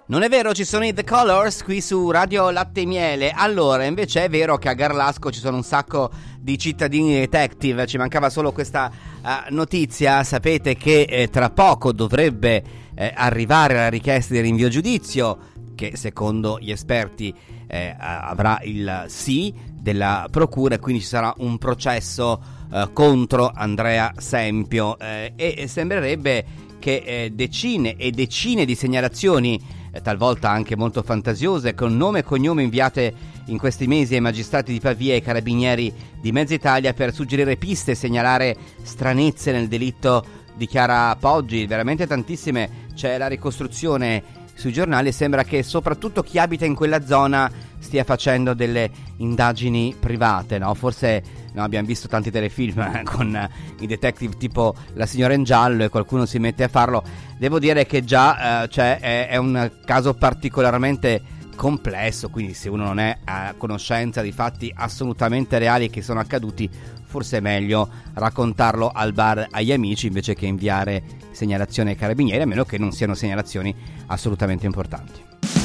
Non è vero, ci sono i The Colors qui su Radio Latte e Miele. Allora, invece è vero che a Garlasco ci sono un sacco di cittadini detective. Ci mancava solo questa notizia. Sapete che tra poco dovrebbe arrivare la richiesta di rinvio a giudizio, che secondo gli esperti avrà il sì della procura, e quindi ci sarà un processo contro Andrea Sempio, e sembrerebbe che decine e decine di segnalazioni, talvolta anche molto fantasiose, con nome e cognome, inviate in questi mesi ai magistrati di Pavia e ai carabinieri di mezza Italia per suggerire piste e segnalare stranezze nel delitto di Chiara Poggi, veramente tantissime. C'è la ricostruzione sui giornali e sembra che soprattutto chi abita in quella zona stia facendo delle indagini private, no? Forse abbiamo visto tanti telefilm con i detective tipo La signora in giallo e qualcuno si mette a farlo. Devo dire che già è un caso particolarmente complesso, quindi se uno non è a conoscenza di fatti assolutamente reali che sono accaduti, forse è meglio raccontarlo al bar agli amici invece che inviare segnalazioni ai carabinieri, a meno che non siano segnalazioni assolutamente importanti.